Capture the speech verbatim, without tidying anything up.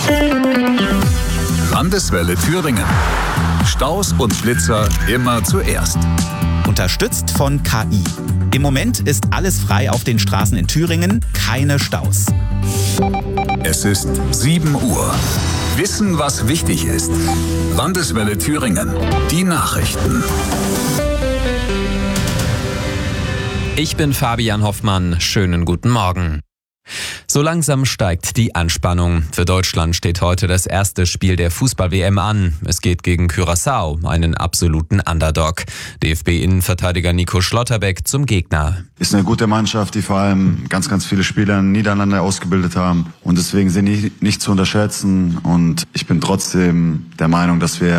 Landeswelle Thüringen. Staus und Schlitzer immer zuerst. Unterstützt von K I. Im Moment ist alles frei auf den Straßen in Thüringen, keine Staus. Es ist sieben Uhr. Wissen, was wichtig ist. Landeswelle Thüringen. Die Nachrichten. Ich bin Fabian Hoffmann. Schönen guten Morgen. So langsam steigt die Anspannung. Für Deutschland steht heute das erste Spiel der Fußball-W M an. Es geht gegen Curaçao, einen absoluten Underdog. D F B-Innenverteidiger Nico Schlotterbeck zum Gegner. Ist eine gute Mannschaft, die vor allem ganz, ganz viele Spieler in Niederlande ausgebildet haben. Und deswegen sind die nicht zu unterschätzen. Und ich bin trotzdem der Meinung, dass wir